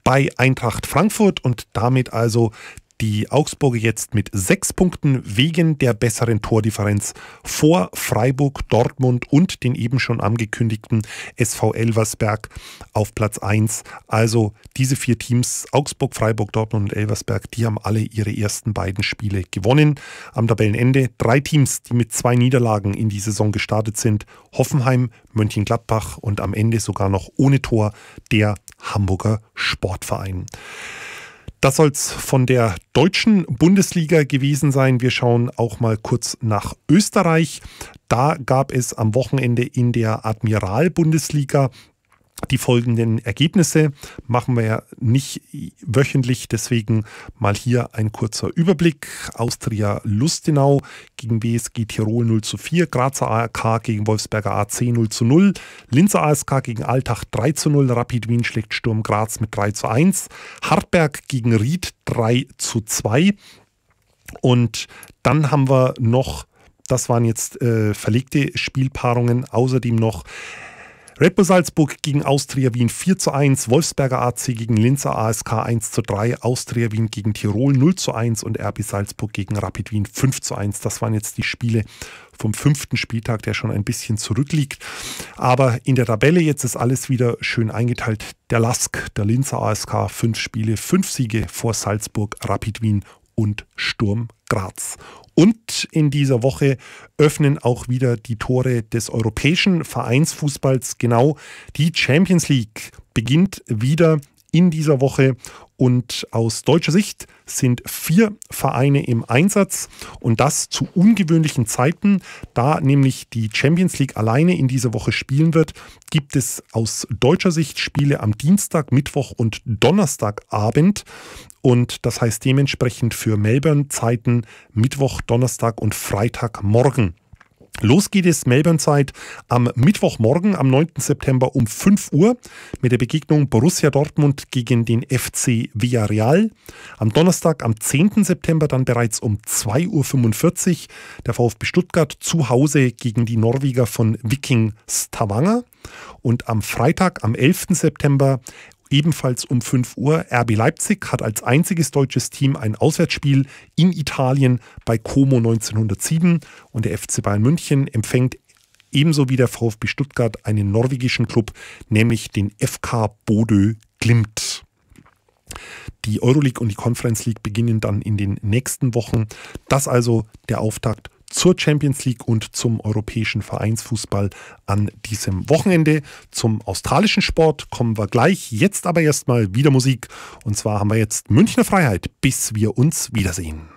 bei Eintracht Frankfurt und damit also die Augsburger jetzt mit 6 Punkten wegen der besseren Tordifferenz vor Freiburg, Dortmund und den eben schon angekündigten SV Elversberg auf Platz 1. Also diese 4 Teams, Augsburg, Freiburg, Dortmund und Elversberg, die haben alle ihre ersten beiden Spiele gewonnen. Am Tabellenende 3 Teams, die mit 2 Niederlagen in die Saison gestartet sind. Hoffenheim, Mönchengladbach und am Ende sogar noch ohne Tor der Hamburger Sportverein. Das soll es von der deutschen Bundesliga gewesen sein. Wir schauen auch mal kurz nach Österreich. Da gab es am Wochenende in der Admiral-Bundesliga die folgenden Ergebnisse. Machen wir ja nicht wöchentlich, deswegen mal hier ein kurzer Überblick. Austria Lustenau gegen WSG Tirol 0:4, Grazer ARK gegen Wolfsberger AC 0:0, Linzer ASK gegen Altach 3:0, Rapid Wien schlägt Sturm Graz mit 3:1, Hartberg gegen Ried 3:2 und dann haben wir noch, das waren jetzt verlegte Spielpaarungen, außerdem noch Red Bull Salzburg gegen Austria Wien 4:1, Wolfsberger AC gegen Linzer ASK 1:3, Austria Wien gegen Tirol 0:1 und RB Salzburg gegen Rapid Wien 5:1. Das waren jetzt die Spiele vom 5. Spieltag, der schon ein bisschen zurückliegt. Aber in der Tabelle jetzt ist alles wieder schön eingeteilt. Der LASK, der Linzer ASK, 5 Spiele, 5 Siege vor Salzburg, Rapid Wien und Sturm Graz. Und in dieser Woche öffnen auch wieder die Tore des europäischen Vereinsfußballs. Genau, die Champions League beginnt wieder in dieser Woche. Und aus deutscher Sicht sind 4 Vereine im Einsatz und das zu ungewöhnlichen Zeiten. Da nämlich die Champions League alleine in dieser Woche spielen wird, gibt es aus deutscher Sicht Spiele am Dienstag, Mittwoch und Donnerstagabend. Und das heißt dementsprechend für Melbourne-Zeiten Mittwoch, Donnerstag und Freitagmorgen. Los geht es Melbourne-Zeit am Mittwochmorgen, am 9. September um 5 Uhr mit der Begegnung Borussia Dortmund gegen den FC Villarreal. Am Donnerstag, am 10. September dann bereits um 2:45 Uhr der VfB Stuttgart zu Hause gegen die Norweger von Viking Stavanger. Und am Freitag, am 11. September ebenfalls um 5 Uhr. RB Leipzig hat als einziges deutsches Team ein Auswärtsspiel in Italien bei Como 1907 und der FC Bayern München empfängt ebenso wie der VfB Stuttgart einen norwegischen Club, nämlich den FK Bodø Glimt. Die Euroleague und die Conference League beginnen dann in den nächsten Wochen. Das also der Auftakt zur Champions League und zum europäischen Vereinsfußball an diesem Wochenende. Zum australischen Sport kommen wir gleich. Jetzt aber erstmal wieder Musik. Und zwar haben wir jetzt Münchner Freiheit, bis wir uns wiedersehen.